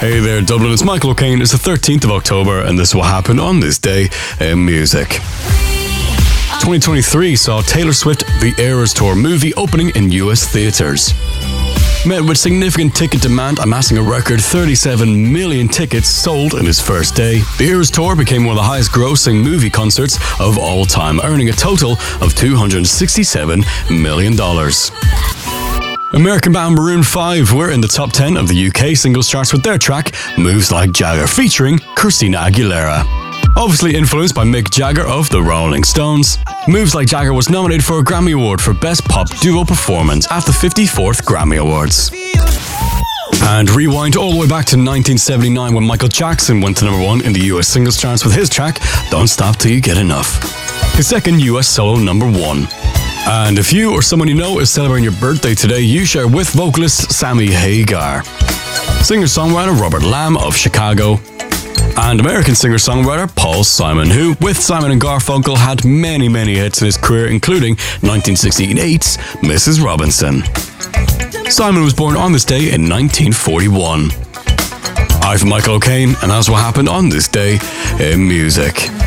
Hey there, Dublin. It's Michael O'Kane. It's the 13th of October, and this will happen on this day in music. 2023 saw Taylor Swift The Eras Tour movie opening in US theatres. Met with significant ticket demand, amassing a record 37 million tickets sold in its first day. The Eras Tour became one of the highest grossing movie concerts of all time, earning a total of $267 million. American band Maroon 5 were in the top 10 of the UK singles charts with their track Moves Like Jagger, featuring Christina Aguilera. Obviously influenced by Mick Jagger of the Rolling Stones, Moves Like Jagger was nominated for a Grammy Award for Best Pop Duo Performance at the 54th Grammy Awards. And rewind all the way back to 1979 when Michael Jackson went to number 1 in the US singles charts with his track Don't Stop Till You Get Enough, his second US solo number 1. And if you or someone you know is celebrating your birthday today, you share with vocalist Sammy Hagar, singer-songwriter Robert Lamb of Chicago, and American singer-songwriter Paul Simon, who, with Simon & Garfunkel, had many hits in his career, including 1968's Mrs. Robinson. Simon was born on this day in 1941. I'm Michael O'Kane, and that's what happened on this day in music.